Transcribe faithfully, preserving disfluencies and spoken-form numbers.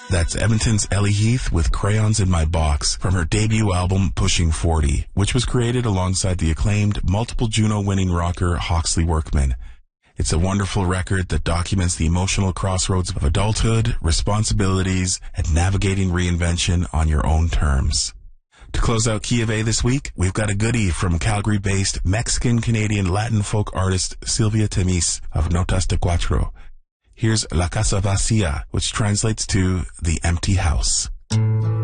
That's Edmonton's Ellie Heath with Crayons in My Box from her debut album Pushing forty, which was created alongside the acclaimed multiple Juno-winning rocker Hawksley Workman. It's a wonderful record that documents the emotional crossroads of adulthood, responsibilities, and navigating reinvention on your own terms. To close out Key of A this week, we've got a goodie from Calgary-based Mexican-Canadian Latin folk artist Silvia Temis of Notas de Cuatro. Here's La Casa Vacía, which translates to The Empty House.